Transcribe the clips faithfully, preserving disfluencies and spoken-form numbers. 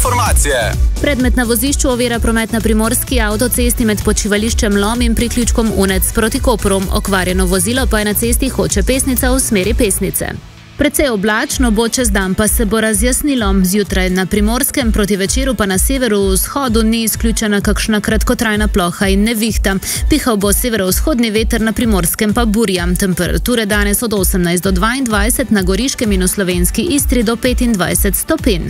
informacije. Predmet na vozišču ovira promet na primorski avtocesti med počivališčem Lom in priključkom Unec proti Kopru. Okvarjeno vozilo pa je na cesti Hoče Pesnica v smeri Pesnice. Precej oblačno bo, čez dan pa se bo razjasnilo. Zjutraj na Primorskem, proti večeru pa na severu-vzhodu ni izključena kakšna kratkotrajna ploha in nevihta. Pihal bo severovzhodni veter, na Primorskem pa burja. Temperature danes od osemnajst do dvaindvajset, na Goriškem in v slovenski Istri do petindvajset stopinj.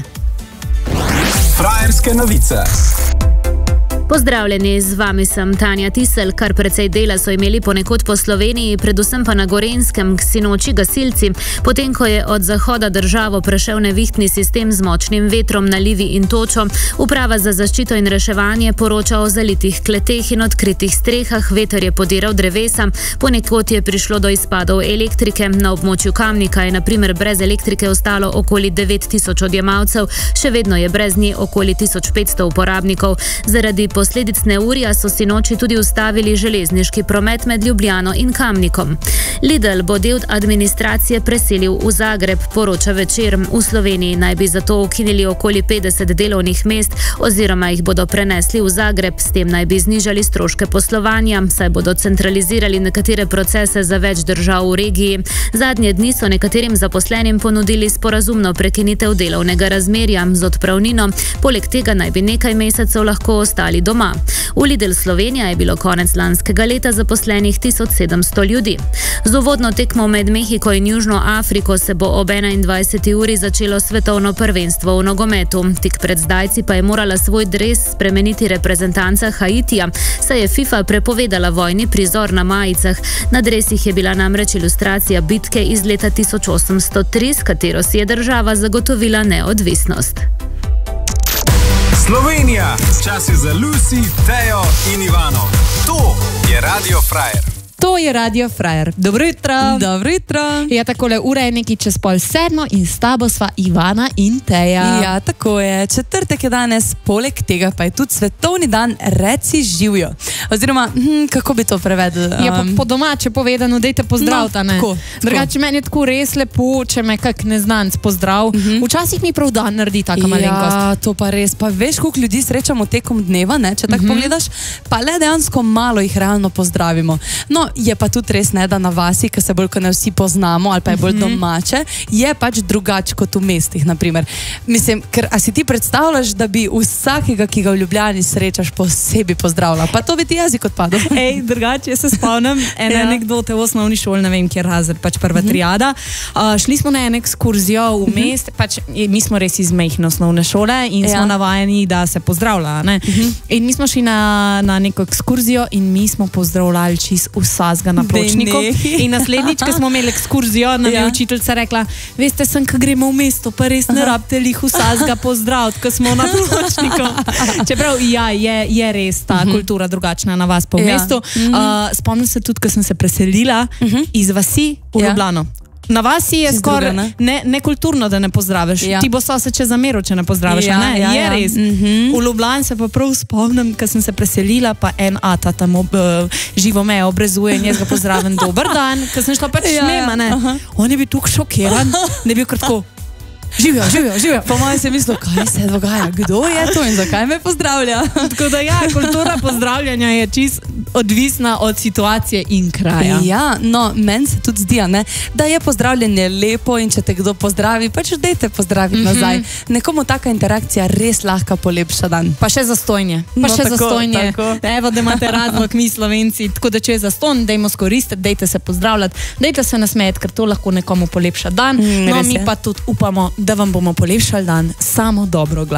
Frajerske novice. Pozdravljeni, z vami sem Tanja Tisel. Kar precej dela so imeli ponekod po Sloveniji, predvsem pa na Gorenjskem, k sinoči gasilci. Potem, ko je od zahoda državo prešel nevihtni sistem z močnim vetrom, nalivi in točo, Uprava za zaščito in reševanje poroča o zalitih kleteh in odkritih strehah. Veter je podiral drevesa, ponekod je prišlo do izpadov elektrike. Na območju Kamnika je na primer brez elektrike ostalo okoli devet tisoč odjemalcev, še vedno je brez nje okoli tisoč petsto uporabnikov. Zaradi posledic neurja so sinoči tudi ustavili železniški promet med Ljubljano in Kamnikom. Lidl bo del administracije preselil v Zagreb, poroča Večer. V Sloveniji naj bi zato ukinili okoli petdeset delovnih mest oziroma jih bodo prenesli v Zagreb. S tem naj bi znižali stroške poslovanja, saj bodo centralizirali nekatere procese za več držav v regiji. Zadnje dni so nekaterim zaposlenim ponudili sporazumno prekinitev delovnega razmerja z odpravnino. Poleg tega naj bi nekaj mesecev lahko ostali doma. V Lidl Slovenija je bilo konec lanskega leta zaposlenih tisoč sedemsto ljudi. Z uvodno tekmo med Mehiko in Južno Afriko se bo ob enaindvajseti uri začelo svetovno prvenstvo v nogometu. Tik pred zdajci pa je morala svoj dres spremeniti reprezentanca Haitija, saj je FIFA prepovedala vojni prizor na majicah. Na dresih je bila namreč ilustracija bitke iz leta tisoč osemsto tri, s katero si je država zagotovila neodvisnost. Slovenija, čas je za Lucy, Tejo in Ivano. To je Radio Frajer. To je Radio Frajer. Dobro jutro. Dobro jutro. Ja, takole, ura je nekaj čez pol sedmo in s tabo sva Ivana in Teja. Ja, tako je. Četrtek je danes, poleg tega pa je tudi svetovni dan Reci živjo. Oziroma, hm, kako bi to prevedli? Um, ja, po, po domače povedano, dejte pozdravta, no, ne? Tako, Drugače, meni je tako res lepo, če me kak neznanc pozdrav. Uh -huh. Včasih mi prav dan naredi taka malenkost. Ja, to pa res. Pa veš, koliko ljudi srečamo tekom dneva, ne? Če tako uh -huh. pogledaš, pa le dejansko malo jih realno pozdravimo. No, je pa tudi res, ne, da na vasi, ki se bolj kot ne vsi poznamo, ali pa je bolj mm -hmm. domače, je pač drugače kot v mestih, naprimer. Mislim, ker a si ti predstavljaš, da bi vsakega, ki ga v Ljubljani srečaš, posebej pozdravila? Pa to bi ti jezik odpadel. Ej, drugače, se spomnim ene ja. anekdote v osnovni šoli, ne vem, kjer razred, pač prva mm -hmm. triada. Uh, šli smo na eno ekskurzijo v mm -hmm. mest, pač mi smo res iz mehne osnovne šole in ja. smo navajeni, da se pozdravlja, ne? Mm -hmm. In mi smo šli na, na neko ekskurzijo in mi smo pozdravljali čist vsazga na pločniku. In naslednjič, ko smo imeli ekskurzijo, nam ja. je učiteljica rekla, veste, sem, ko gremo v mesto, pa res ne rabite lih vsazga pozdraviti, ko smo na pločniku. Čeprav, ja, je, je res ta uh -huh. kultura drugačna na vas po ja. mestu. Uh -huh. uh, spomnim se tudi, ko sem se preselila uh -huh. iz vasi v ja. Ljubljano. Na vasi je skoraj ne? Ne, nekulturno, da ne pozdraviš. Ja. Ti bo sosed če zameril, če ne pozdraviš. Ja, ne? Ja, je ja. res. Mm -hmm. V Ljubljani se pa prav spomnim, ko sem se preselila, pa en ata tam ob, uh, živo me obrezuje in jaz ga pozdravim dober dan, ko sem šla pač ja, nema, ne. Ja. On je bil tukaj šokiran, da je bil kratko. Živijo, živijo, živijo. Po mojem se mislil, kaj se dogaja, kdo je to in zakaj me pozdravlja? Tako da ja, kultura pozdravljanja je čist odvisna od situacije in kraja. Ja, no, meni se tudi zdi, ne, da je pozdravljanje lepo in če te kdo pozdravi, pač dejte pozdraviti mm -hmm. nazaj. Nekomu taka interakcija res lahko polepša dan. Pa še zastojnje. Pa no, še tako, zastojnje. Tako. Evo, da imate razlog mi Slovenci. Tako da če je zastojn, dejmo skoristiti, dejte se pozdravljati, dejte se nasmejati, ker to lahko nekomu polepša dan. Mm, no, mi je. Pa tudi upamo, da vam bomo polepšali dan samo dobro.